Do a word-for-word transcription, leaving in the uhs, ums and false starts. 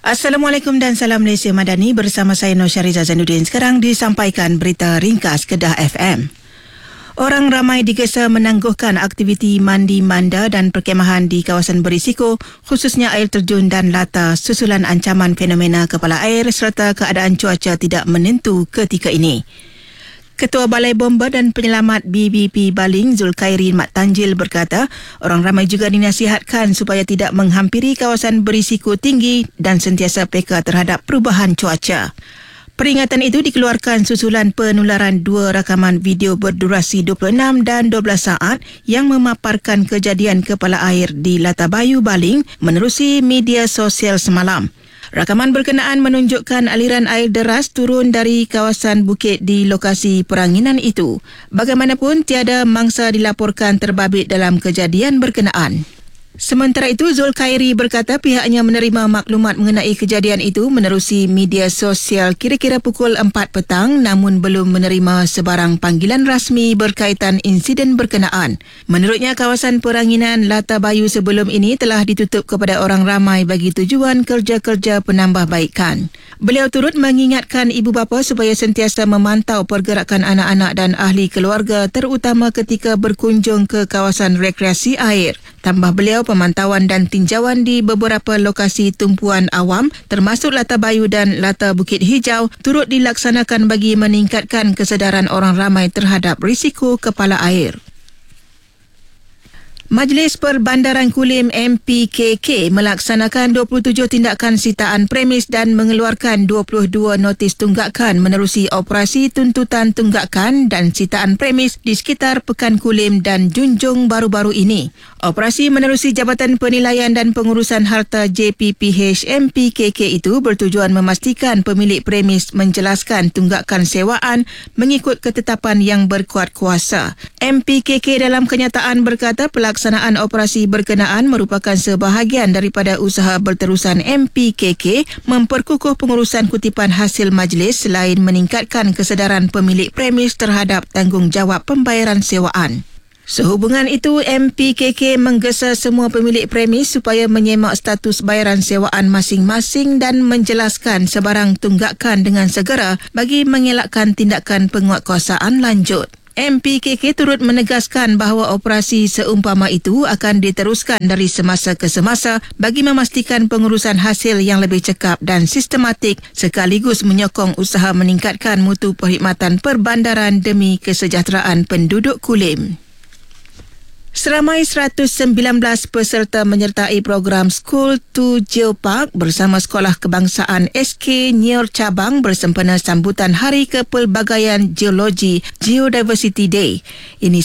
Assalamualaikum dan salam Malaysia Madani, bersama saya Nur Syariza Zainuddin. Sekarang disampaikan berita ringkas Kedah F M. Orang ramai digesa menangguhkan aktiviti mandi manda dan perkemahan di kawasan berisiko, khususnya air terjun dan lata susulan ancaman fenomena kepala air serta keadaan cuaca tidak menentu ketika ini. Ketua Balai Bomba dan Penyelamat B B P Baling, Zulkhairi Mat Tanjil berkata, orang ramai juga dinasihatkan supaya tidak menghampiri kawasan berisiko tinggi dan sentiasa peka terhadap perubahan cuaca. Peringatan itu dikeluarkan susulan penularan dua rakaman video berdurasi dua puluh enam dan dua belas saat yang memaparkan kejadian kepala air di Latabayu, Baling menerusi media sosial semalam. Rakaman berkenaan menunjukkan aliran air deras turun dari kawasan bukit di lokasi peranginan itu. Bagaimanapun, tiada mangsa dilaporkan terbabit dalam kejadian berkenaan. Sementara itu, Zulkhairi berkata pihaknya menerima maklumat mengenai kejadian itu menerusi media sosial kira-kira pukul empat petang, namun belum menerima sebarang panggilan rasmi berkaitan insiden berkenaan. Menurutnya, kawasan peranginan Latabayu sebelum ini telah ditutup kepada orang ramai bagi tujuan kerja-kerja penambahbaikan. Beliau turut mengingatkan ibu bapa supaya sentiasa memantau pergerakan anak-anak dan ahli keluarga, terutama ketika berkunjung ke kawasan rekreasi air. Tambah beliau, pemantauan dan tinjauan di beberapa lokasi tumpuan awam termasuk Latabayu dan Lata Bukit Hijau turut dilaksanakan bagi meningkatkan kesedaran orang ramai terhadap risiko kepala air. Majlis Perbandaran Kulim M P K K melaksanakan dua puluh tujuh tindakan sitaan premis dan mengeluarkan dua puluh dua notis tunggakan menerusi operasi tuntutan tunggakan dan sitaan premis di sekitar Pekan Kulim dan Junjung baru-baru ini. Operasi menerusi Jabatan Penilaian dan Pengurusan Harta J P P H M P K K itu bertujuan memastikan pemilik premis menjelaskan tunggakan sewaan mengikut ketetapan yang berkuat kuasa. M P K K dalam kenyataan berkata pelaksanaan operasi berkenaan merupakan sebahagian daripada usaha berterusan M P K K memperkukuh pengurusan kutipan hasil majlis selain meningkatkan kesedaran pemilik premis terhadap tanggungjawab pembayaran sewaan. Sehubungan itu, M P K K menggesa semua pemilik premis supaya menyemak status bayaran sewaan masing-masing dan menjelaskan sebarang tunggakan dengan segera bagi mengelakkan tindakan penguatkuasaan lanjut. M P K K turut menegaskan bahawa operasi seumpama itu akan diteruskan dari semasa ke semasa bagi memastikan pengurusan hasil yang lebih cekap dan sistematik sekaligus menyokong usaha meningkatkan mutu perkhidmatan perbandaran demi kesejahteraan penduduk Kulim. Seramai seratus sembilan belas peserta menyertai program School to Geopark bersama Sekolah Kebangsaan S K Nyor Cabang bersempena sambutan Hari Kepelbagaian Geologi Geodiversity Day. Ini